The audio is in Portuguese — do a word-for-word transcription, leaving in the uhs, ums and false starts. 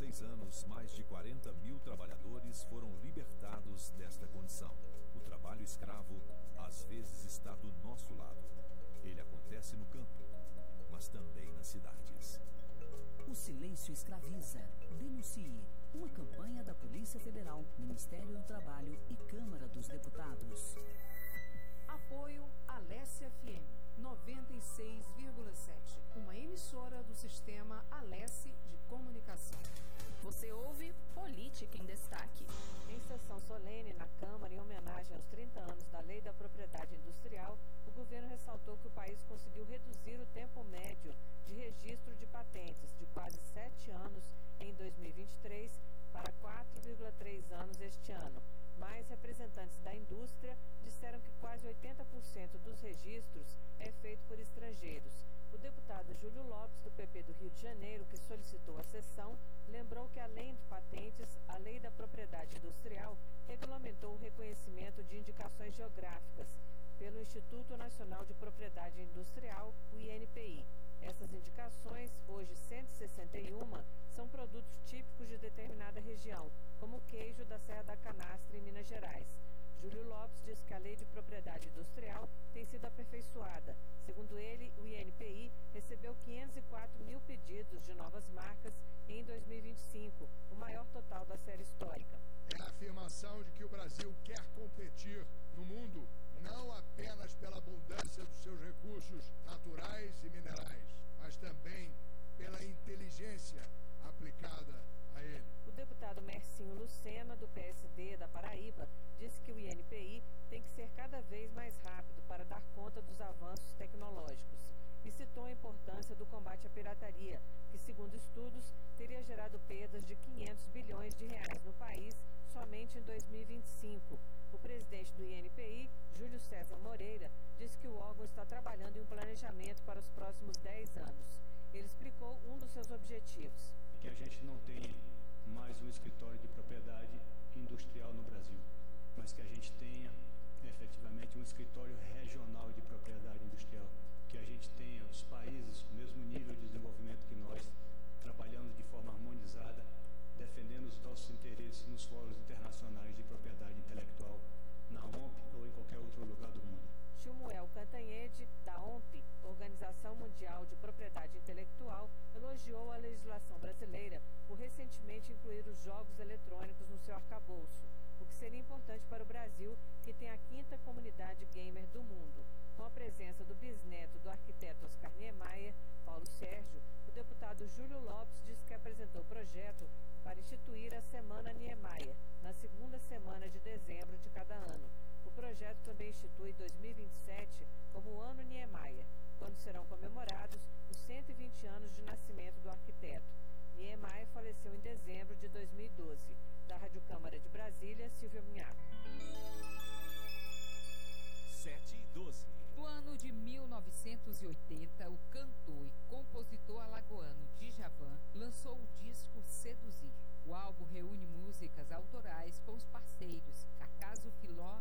seis anos, mais de quarenta mil trabalhadores foram libertados desta condição. O trabalho escravo, às vezes, está do nosso lado. Ele acontece no campo, mas também nas cidades. O silêncio escraviza. Denuncie. Uma campanha da Polícia Federal, Ministério do Trabalho e Câmara dos Deputados. Apoio Alessia F M noventa e seis vírgula sete, uma emissora do sistema Alessi de comunicação. Você ouve Política em Destaque. Em sessão solene na Câmara, em homenagem aos trinta anos da Lei da Propriedade Industrial, o governo ressaltou que o país conseguiu reduzir o tempo médio de registro de patentes de quase sete anos em dois mil e vinte e três para quatro vírgula três anos este ano. Mas representantes da indústria disseram que quase oitenta por cento dos registros é feito por estrangeiros. O deputado Júlio Lopes, do P P do Rio de Janeiro, que solicitou a sessão, lembrou que, além de patentes, a Lei da Propriedade Industrial regulamentou o reconhecimento de indicações geográficas pelo Instituto Nacional de Propriedade Industrial, o I N P I. Essas indicações, hoje cento e sessenta e um, são produtos típicos de determinada região, como o queijo da Serra da Canastra, em Minas Gerais. Júlio Lopes diz que a Lei de Propriedade Industrial tem sido aperfeiçoada. Segundo ele, o I N P I recebeu quinhentos e quatro mil pedidos de novas marcas em dois mil e vinte e cinco, o maior total da série histórica. É a afirmação de que o Brasil quer competir no mundo, não apenas pela abundância dos seus recursos naturais e minerais, mas também pela inteligência aplicada a ele. O deputado Mercinho Lucena, do P S D da Paraíba, disse que o I N P I tem que ser cada vez mais rápido para dar conta dos avanços tecnológicos e citou a importância do combate à pirataria, que, segundo estudos, teria gerado perdas de quinhentos bilhões de reais no país somente em dois mil e vinte e cinco. O presidente do I N P I, Júlio César Moreira, disse que o órgão está trabalhando em um planejamento para os próximos dez anos. Ele explicou um dos seus objetivos. Que a gente não tenha mais um escritório de propriedade industrial no Brasil, mas que a gente tenha efetivamente um escritório regional de propriedade industrial, que a gente tenha os países com o mesmo nível de desenvolvimento que nós, trabalhando de forma harmonizada, defendendo os nossos interesses nos fóruns internacionais de propriedade intelectual, na O M P ou em qualquer outro lugar do mundo. Shmuel Cantanhede, da O M P, Organização Mundial de Propriedade Intelectual, elogiou a legislação brasileira por recentemente incluir os jogos eletrônicos no seu arcabouço, o que seria importante para o Brasil, que tem a quinta comunidade gamer do mundo. Com a presença do bisneto do arquiteto Oscar Niemeyer, Paulo Sérgio, o deputado Júlio Lopes disse que apresentou o projeto para instituir a Semana Niemeyer, na segunda semana de dezembro de cada ano. O projeto também institui dois mil e vinte e sete como o Ano Niemeyer, quando serão comemorados os cento e vinte anos de nascimento do arquiteto. Niemeyer faleceu em dezembro de dois mil e doze. Da Rádio Câmara de Brasília, Silvia Minhaco. sete e doze. No ano de mil novecentos e oitenta, o cantor e compositor alagoano Djavan lançou o disco Seduzir. O álbum reúne músicas autorais com os parceiros Cacaso Filó